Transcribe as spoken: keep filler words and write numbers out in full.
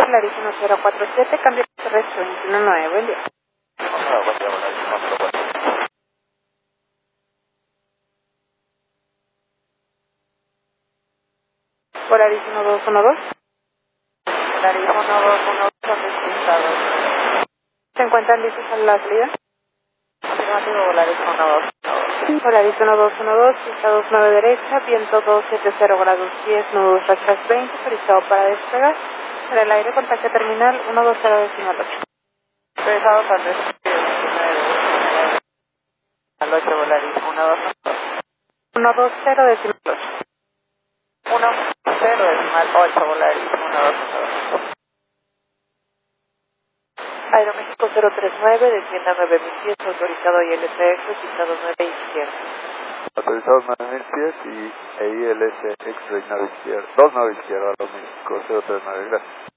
Volaris uno cero cuatro siete, cambio terrestre veintiuno nueve, buen día. Hola, buen día, Volaris uno cero cuatro siete. Volaris uno dos uno dos. Volaris uno dos uno dos, son despistados. ¿Se encuentran listos a la salida? Afirmativo, Volaris uno dos uno dos. Volaris uno dos uno dos, pista dos nueve derecha, viento doscientos setenta grados diez, nudos rachas veinte, autorizado para despegar. Para el aire, contacto terminal uno dos cero decimal ocho. Pesados al despegue veintinueve al ocho, Volaris uno dos uno dos. uno dos cero decimal ocho. uno cero decimal ocho, Volaris uno dos uno dos. Aeroméxico cero tres nueve, descienda nueve mil pies, autorizado I L C X, citado nueve izquierda. Autorizado nueve mil pies y E I L C X, reinado izquierda, dos nueve izquierda, Aeroméxico cero tres nueve, gracias.